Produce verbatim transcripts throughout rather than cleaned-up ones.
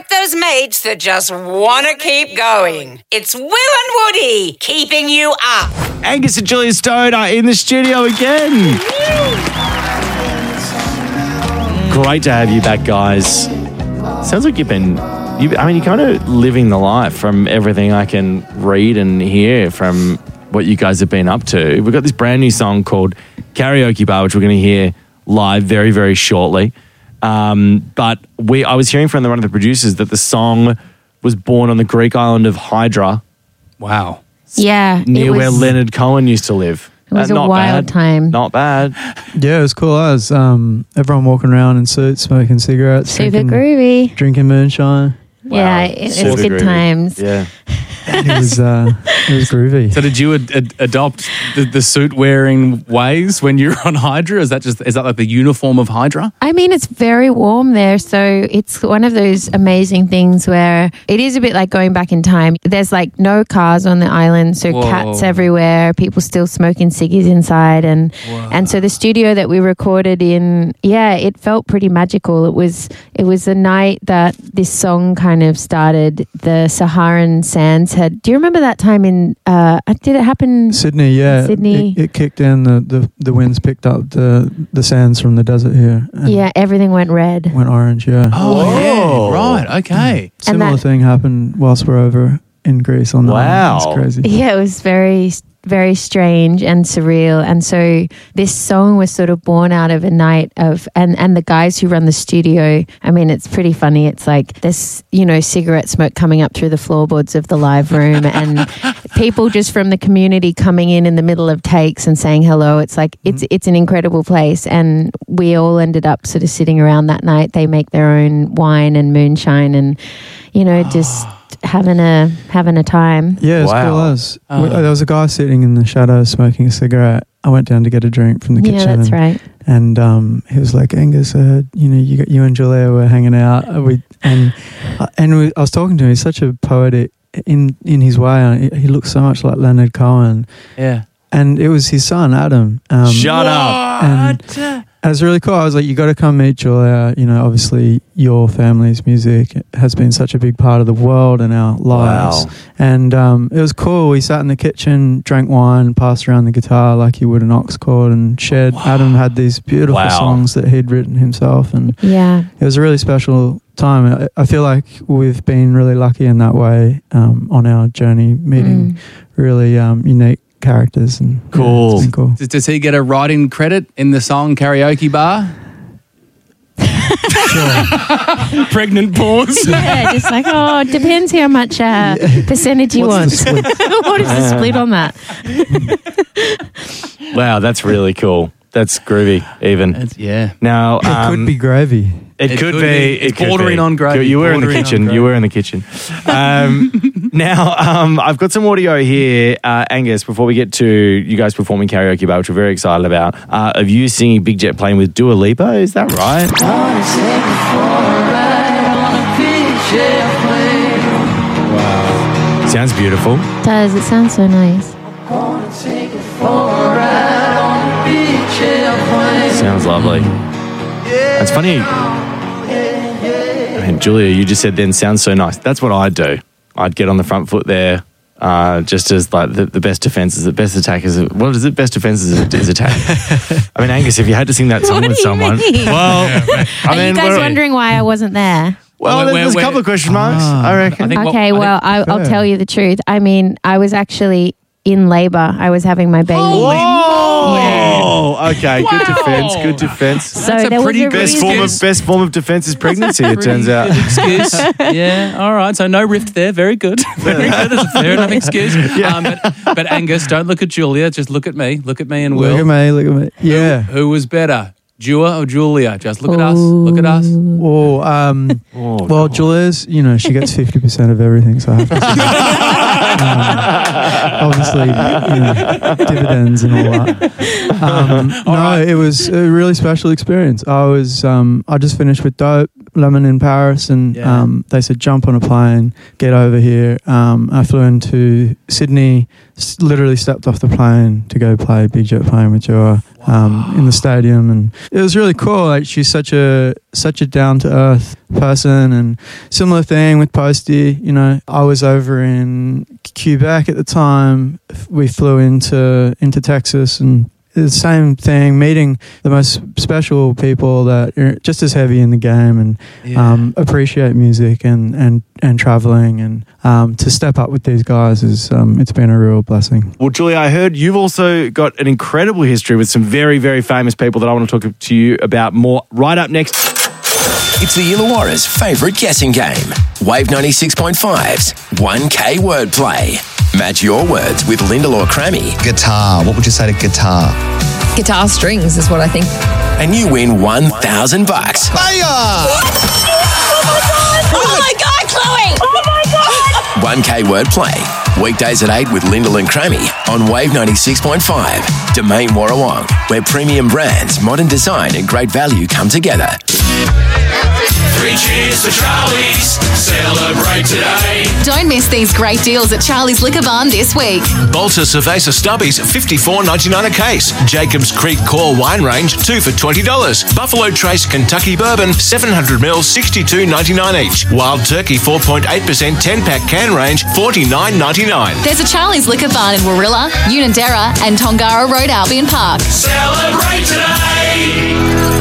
like those mates that just want to keep going. It's Will and Woody keeping you up. Angus and Julia Stone are in the studio again. Great to have you back, guys. Sounds like you've been, you, I mean, you're kind of living the life from everything I can read and hear from what you guys have been up to. We've got this brand new song called Karaoke Bar, which we're going to hear live very, very shortly. Um, but we, I was hearing from the, one of the producers that the song was born on the Greek island of Hydra. Wow. Yeah. Near it was, where Leonard Cohen used to live. It was Uh, a not wild bad. time. Not bad. Yeah, it was cool. I was um, everyone walking around in suits, smoking cigarettes, Super drinking, groovy. drinking moonshine. Yeah, it, it Super was good groovy. times. Yeah. It was uh, it was groovy. So did you ad- ad- adopt the, the suit wearing ways when you're on Hydra? Is that just is that like the uniform of Hydra? I mean, it's very warm there. So it's one of those amazing things where it is a bit like going back in time. There's like no cars on the island. So Whoa. cats everywhere, people still smoking ciggies inside. And, and so the studio that we recorded in, yeah, it felt pretty magical. It was, it was the night that this song kind of started. The Saharan sands had, do you remember that time in, uh, did it happen? Sydney, yeah. Sydney. It, it kicked in, the, the, the winds picked up the, the sands from the desert here. and Yeah, everything went red. Went orange, yeah. Oh, Whoa. yeah. Right. Okay. Similar that- thing happened whilst we're over in Greece on the Wow. island. It's crazy. Yeah, it was very, very strange and surreal. And so this song was sort of born out of a night of, and, and the guys who run the studio, I mean, it's pretty funny. It's like there's, you know, cigarette smoke coming up through the floorboards of the live room and people just from the community coming in in the middle of takes and saying hello. It's like, it's, it's an incredible place. And we all ended up sort of sitting around that night. They make their own wine and moonshine and, you know, just having a having a time. Yeah, it's Wow. cool as. Oh. We- There was a guy sitting in the shadows smoking a cigarette. I went down to get a drink from the kitchen. Yeah, that's and, right. And um, he was like, Angus, I heard, you know, you, got, you and Julia were hanging out. Uh, We and uh, and we, I was talking to him. He's such a poetic in in his way. and He, he looks so much like Leonard Cohen. Yeah. And it was his son, Adam. Um, Shut up. and, and it's really cool. I was like, you got to come meet Julia. You know, obviously your family's music has been such a big part of the world and our lives. Wow. And um, it was cool. We sat in the kitchen, drank wine, passed around the guitar like you would an aux chord, and shared. Adam had these beautiful Wow. songs that he'd written himself, and Yeah. it was a really special time. I, I feel like we've been really lucky in that way um, on our journey, meeting Mm. really um, unique characters. And yeah, Cool. it's been cool. Does, does he get a writing credit in the song Karaoke Bar? Pregnant pause. Yeah, just like, oh, it depends how much uh, percentage you What's want. the split? What is the split on that? Wow, that's really cool. That's groovy, even. It's, yeah. Now, It um, could be gravy. It, It could, could be. be. It It's could bordering be. on gravy, You were in the bordering on kitchen. You gravy. were in the kitchen. Um, now, um, I've got some audio here, uh, Angus, before we get to you guys performing Karaoke Bar, which we're very excited about, uh, of you singing Big Jet Plane with Dua Lipa. Is that right? Wow. Sounds beautiful. Does it sounds so nice? Sounds lovely. It's funny. I mean, Julia, you just said then sounds so nice. That's what I'd do. I'd get on the front foot there, uh, just as like the, the best defense is the best attack is. What is it? Best defense is, is attack. I mean, Angus, if you had to sing that song What with do you someone, mean? well, I Are mean, you guys we're- wondering why I wasn't there? well, Where- there's, where- there's a where- couple of question marks. I reckon. I think what- Okay, I well, I, I'll Fair. tell you the truth. I mean, I was actually in labor. I was having my baby. Whoa! Okay, good defense. Good defense. So That's a there was pretty a Best reason. form of best form of defense is pregnancy. It turns out. Good excuse. Yeah, all right. So no rift there. Very good. Very good. That's a fair enough excuse. Um, but, but Angus, don't look at Julia. Just look at me. Look at me and Will. Look at me, look at me. Yeah. Who was better, Dua or Julia? Just look at us. Look at us. Oh, um, Oh, well, God. Julia's, you know, she gets fifty percent of everything, so I have to say. um, obviously, you know, dividends and all that. Um, no, it was a really special experience. I was, um, I just finished with Dope, Lemon in Paris, and Yeah. um, they said jump on a plane, get over here. Um, I flew into Sydney, s- literally stepped off the plane to go play Big Jet Playing with Joa um, in the stadium, and it was really cool. Like she's such a such a down to earth person, and similar thing with Posty. You know, I was over in Quebec at the time. We flew into into Texas, and the same thing, meeting the most special people that are just as heavy in the game and Yeah. um, appreciate music and, and, and traveling, and um, to step up with these guys is um, it's been a real blessing. Well, Julia, I heard you've also got an incredible history with some very, very famous people that I want to talk to you about more right up next. It's the Illawarra's favourite guessing game. Wave ninety-six point five's one K Wordplay. Match your words with Lyndall or Crammy Guitar. What would you say to guitar? Guitar strings is what I think. and you win one thousand bucks. Fire! Oh my God, Chloe! Oh my God! one K Wordplay. Weekdays at eight with Lyndall and Crammy on Wave ninety-six point five. Domain Warrawong, where premium brands, modern design and great value come together. Three cheers for Charlie's. Celebrate today. Don't miss these great deals at Charlie's Liquor Barn this week. Bolter Cerveza Stubbies, fifty-four ninety-nine a case. Jacobs Creek Core Wine Range, two for twenty dollars. Buffalo Trace Kentucky Bourbon, seven hundred mil, sixty-two ninety-nine each. Wild Turkey four point eight percent ten-pack can range, forty-nine ninety-nine. There's a Charlie's Liquor Barn in Warrilla, Unanderra and Tongara Road, Albion Park. Celebrate today.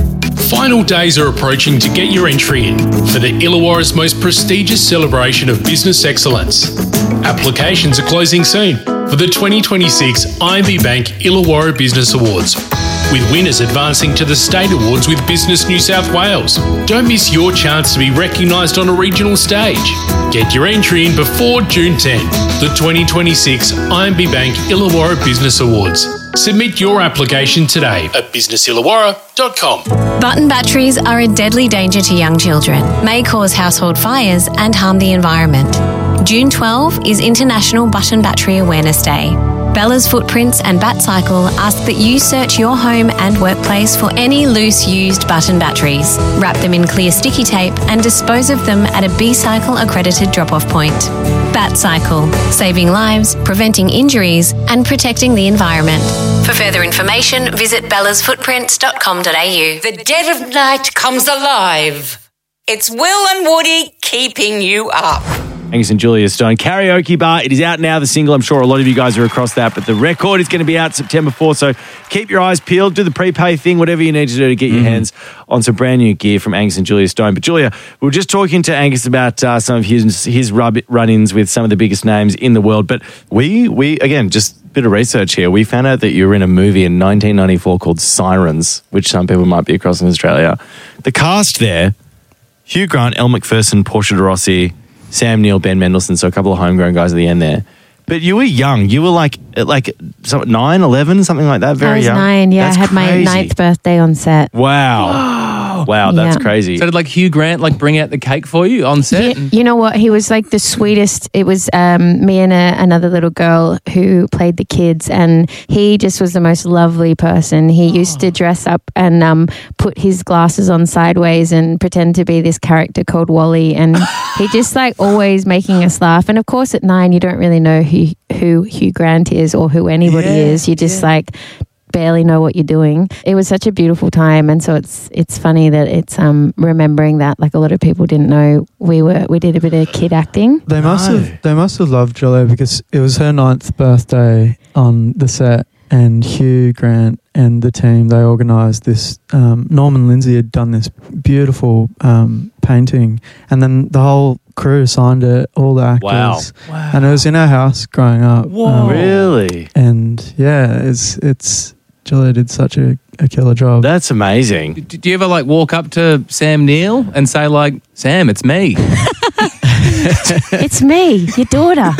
Final days are approaching to get your entry in for the Illawarra's most prestigious celebration of business excellence. Applications are closing soon for the twenty twenty-six I M B Bank Illawarra Business Awards, with winners advancing to the State Awards with Business New South Wales. Don't miss your chance to be recognised on a regional stage. Get your entry in before June tenth, the twenty twenty-six I M B Bank Illawarra Business Awards. Submit your application today at business illawarra dot com. Button batteries are a deadly danger to young children, may cause household fires and harm the environment. June twelfth is International Button Battery Awareness Day. Bella's Footprints and Bat Cycle ask that you search your home and workplace for any loose used button batteries, wrap them in clear sticky tape and dispose of them at a B-Cycle accredited drop-off point. Bat Cycle, saving lives, preventing injuries and protecting the environment. For further information, visit bellas footprints dot com dot a u. The dead of night comes alive. It's Will and Woody keeping you up. Angus and Julia Stone, Karaoke Bar. It is out now, the single. I'm sure a lot of you guys are across that, but the record is going to be out September fourth, so keep your eyes peeled, do the prepay thing, whatever you need to do to get your hands on some brand new gear from Angus and Julia Stone. But Julia, we were just talking to Angus about uh, some of his his rub- run-ins with some of the biggest names in the world, but we, we again, just a bit of research here, we found out that you were in a movie in nineteen ninety-four called Sirens, which some people might be across in Australia. The cast there, Hugh Grant, Elle Macpherson, Portia de Rossi, Sam Neill, Ben Mendelsohn, so a couple of homegrown guys at the end there. But you were young. You were like like so nine, eleven, something like that, very I was young. nine, yeah. That's I had my crazy. ninth birthday on set. Wow. Wow, that's Yeah. crazy. So did like Hugh Grant like bring out the cake for you on set? You, you know what? He was like the sweetest. It was um, me and a, another little girl who played the kids, and he just was the most lovely person. He used to dress up and um, put his glasses on sideways and pretend to be this character called Wally, and he just like always making us laugh. And of course, at nine, you don't really know who who Hugh Grant is or who anybody Yeah, is. You just like barely know what you're doing. It was such a beautiful time, and so it's it's funny that it's um remembering that like a lot of people didn't know we were we did a bit of kid acting. They must No. have they must have loved Julia because it was her ninth birthday on the set, and Hugh Grant and the team, they organised this. Um, Norman Lindsay had done this beautiful um, painting, and then the whole crew signed it, all the actors. Wow. And it was in our house growing up. Whoa. Really? And yeah, it's it's Julia did such a, a killer job. That's amazing. D- Do you ever like walk up to Sam Neill and say like, Sam, it's me? It's me, your daughter.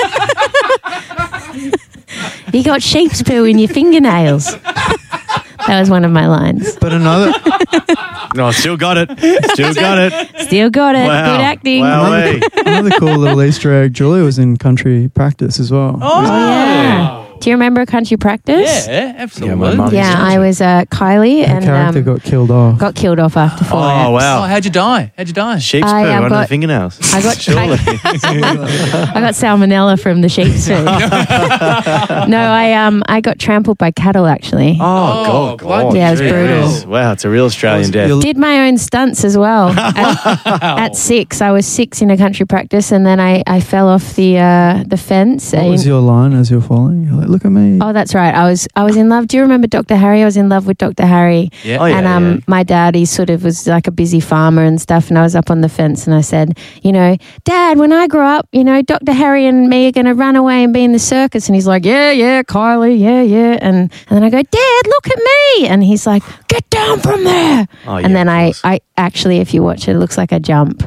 You got sheep's poo in your fingernails. That was one of my lines. But another No, still got it. Still got it. Still got it. Wow. Good acting. Wow. another, another cool little Easter egg, Julia was in country practice as well. Oh, yeah. Do you remember Country Practice? Yeah, absolutely. Yeah, my mum Yeah, I was uh, Kylie, Her and character um, got killed off. got killed off after four Oh, laps. wow. Oh, how'd you die? How'd you die? Sheep's I, poo um, under got- the fingernails. I got Surely. I got salmonella from the sheep's food. No, I um I got trampled by cattle actually. Oh, God. bloody God. Yeah, it was Jeez. brutal. Wow, it's a real Australian death. You'll- Did my own stunts as well. At, at six, I was six in a country practice, and then I, I fell off the uh, the fence. What was your line as you're falling? You're like, look at me. Oh, that's right. I was I was in love. Do you remember Doctor Harry? I was in love with Doctor Harry. Yeah. Oh, yeah, and um, yeah. my dad, he sort of was like a busy farmer and stuff. And I was up on the fence, and I said, you know, Dad, when I grow up, you know, Doctor Harry and me are going to run away and be in the circus. And he's like, yeah, yeah, Kylie, yeah, yeah. And and then I go, Dad, look at me. And he's like, get down from there. Oh, yeah, and then of I, course. I actually, if you watch it, it looks like I jump.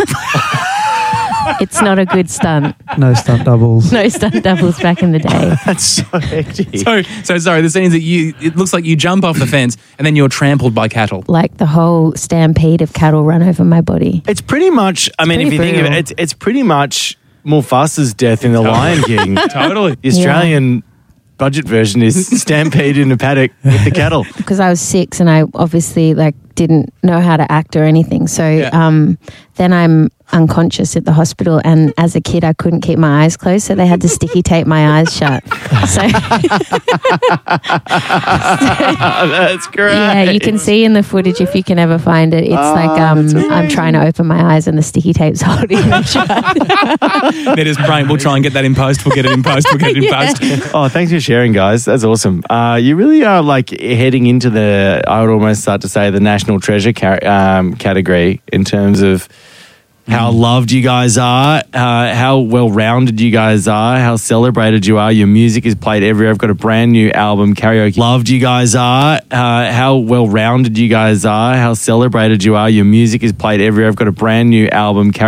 It's not a good stunt. No stunt doubles. No stunt doubles back in the day. That's so hectic. So, so sorry. The scene is that you. It looks like you jump off the fence and then you're trampled by cattle. Like the whole stampede of cattle run over my body. It's pretty much, I mean, if you pretty think of it, brutal. it's, it's pretty much Mufasa's death in The Lion King. Totally. The Australian budget version is Stampede in a paddock with the cattle. Because I was six and I obviously like didn't know how to act or anything. So Yeah. um, then I'm unconscious at the hospital, and as a kid I couldn't keep my eyes closed, so they had to sticky tape my eyes shut. So That's great. yeah, you can see in the footage if you can ever find it. It's like um, I'm trying to open my eyes and the sticky tape's holding them shut. They're just praying. We'll try and get that in post. We'll get it in post. We'll get it in Yeah. post. Oh, thanks for sharing, guys. That's awesome. Uh, you really are like heading into the, I would almost start to say, the national treasure ca- um, category in terms of how loved you guys are, uh, how well-rounded you guys are, how celebrated you are. Your music is played everywhere. I've got a brand new album, Karaoke. Loved you guys are, uh, how well-rounded you guys are, how celebrated you are. Your music is played everywhere. I've got a brand new album, Karaoke.